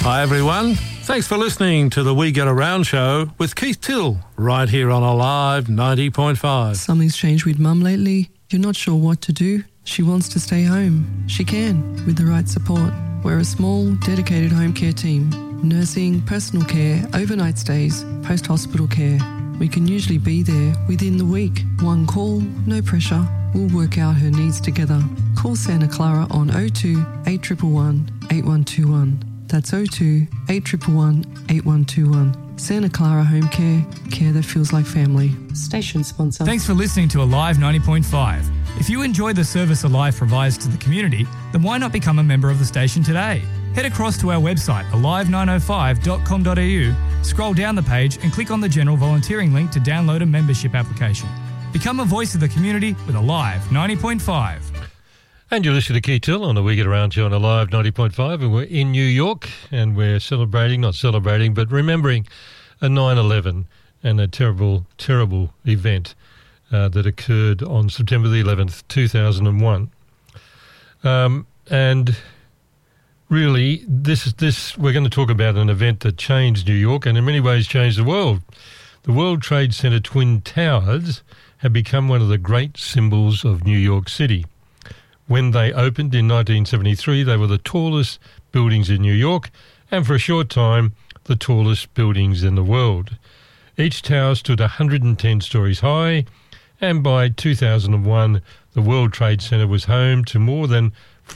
Hi everyone, thanks for listening to the We Get Around show with Keith Till, right here on Alive 90.5. Something's changed with Mum lately. You're not sure what to do. She wants to stay home. She can, with the right support. We're a small, dedicated home care team. Nursing, personal care, overnight stays, post-hospital care. We can usually be there within the week. One call, no pressure. We'll work out her needs together. Call Santa Clara on 02 8111 8121. That's 02 8111 8121. Santa Clara Home Care, care that feels like family. Station sponsor. Thanks for listening to Alive 90.5. If you enjoy the service Alive provides to the community, then why not become a member of the station today? Head across to our website, alive905.com.au, scroll down the page and click on the general volunteering link to download a membership application. Become a voice of the community with Alive 90.5. And you're listening to Keith Till on the We Get Around show on Alive 90.5, and we're in New York and we're but remembering a 9/11 and a terrible, terrible event that occurred on September the 11th, 2001. And really, this we're going to talk about an event that changed New York and in many ways changed the world. The World Trade Center Twin Towers have become one of the great symbols of New York City. When they opened in 1973, they were the tallest buildings in New York and for a short time, the tallest buildings in the world. Each tower stood 110 stories high, and by 2001, the World Trade Center was home to more than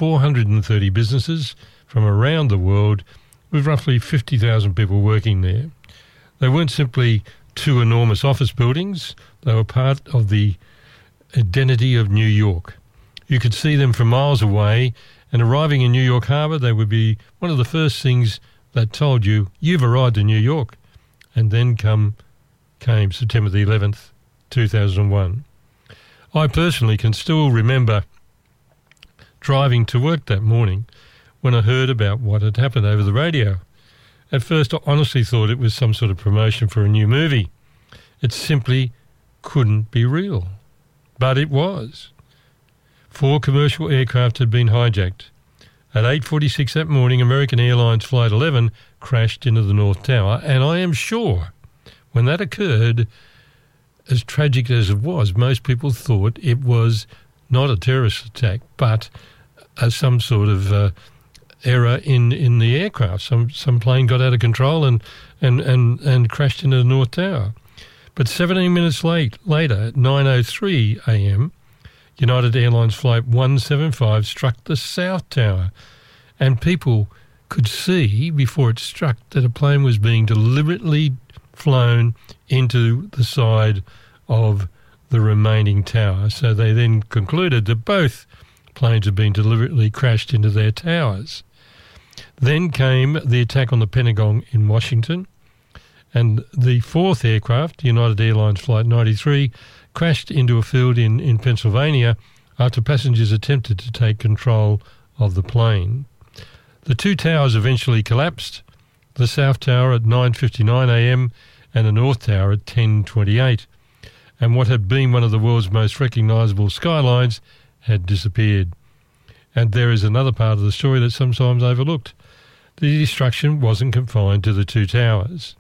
430 businesses from around the world, with roughly 50,000 people working there. They weren't simply two enormous office buildings, they were part of the identity of New York. You could see them from miles away, and arriving in New York Harbor, they would be one of the first things that told you, you've arrived in New York. And then came September the 11th, 2001. I personally can still remember driving to work that morning when I heard about what had happened over the radio. At first, I honestly thought it was some sort of promotion for a new movie. It simply couldn't be real. But it was. 4 commercial aircraft had been hijacked. At 8:46 that morning, American Airlines Flight 11 crashed into the North Tower, and I am sure when that occurred, as tragic as it was, most people thought it was not a terrorist attack, but some sort of error in the aircraft. Some plane got out of control and crashed into the North Tower. But 17 minutes later, at 9:03 a.m., United Airlines Flight 175 struck the South Tower, and people could see before it struck that a plane was being deliberately flown into the side of the remaining tower. So they then concluded that both planes had been deliberately crashed into their towers. Then came the attack on the Pentagon in Washington, and the 4th aircraft, United Airlines Flight 93, crashed into a field in Pennsylvania after passengers attempted to take control of the plane. The 2 towers eventually collapsed, the South Tower at 9:59 a.m. and the North Tower at 10:28, and what had been one of the world's most recognisable skylines had disappeared. And there is another part of the story that's sometimes overlooked. The destruction wasn't confined to the 2 towers.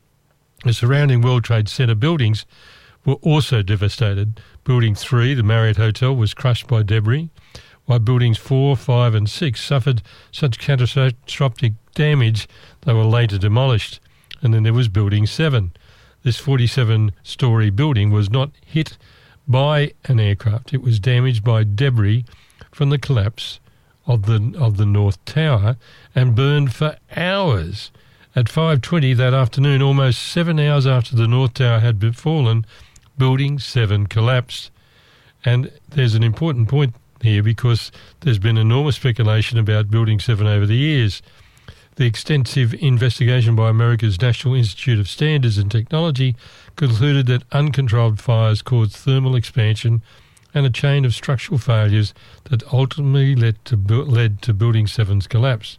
The surrounding World Trade Center buildings were also devastated. Building 3, the Marriott Hotel, was crushed by debris, while buildings 4, 5 and 6 suffered such catastrophic damage they were later demolished. And then there was Building 7. This 47-storey building was not hit by an aircraft. It was damaged by debris from the collapse of the North Tower and burned for hours. At 5:20 that afternoon, almost 7 hours after the North Tower had been fallen, Building 7 collapsed. And there's an important point here because there's been enormous speculation about Building 7 over the years. The extensive investigation by America's National Institute of Standards and Technology concluded that uncontrolled fires caused thermal expansion and a chain of structural failures that ultimately led to Building 7's collapse.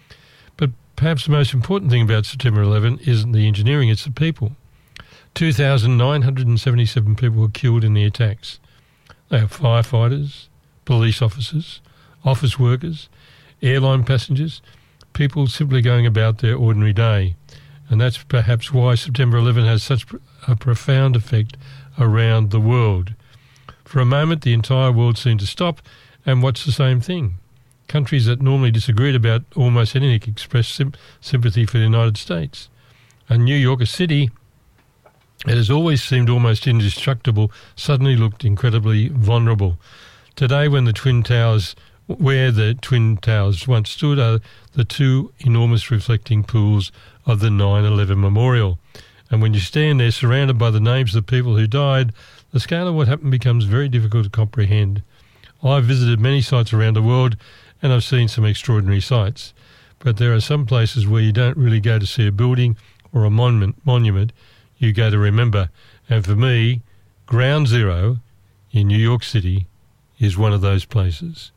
But perhaps the most important thing about September 11 isn't the engineering, it's the people. 2,977 people were killed in the attacks. They are firefighters, police officers, office workers, airline passengers, people simply going about their ordinary day. And that's perhaps why September 11 has such a profound effect around the world. For a moment, the entire world seemed to stop and watch the same thing. Countries that normally disagreed about almost anything expressed sympathy for the United States. And New York, a city that has always seemed almost indestructible, suddenly looked incredibly vulnerable. Today, when the Twin Towers, where the Twin Towers once stood, are the two enormous reflecting pools of the 9/11 Memorial. And when you stand there surrounded by the names of the people who died, the scale of what happened becomes very difficult to comprehend. I've visited many sites around the world and I've seen some extraordinary sites. But there are some places where you don't really go to see a building or a monument, you go to remember. And for me, Ground Zero in New York City is one of those places.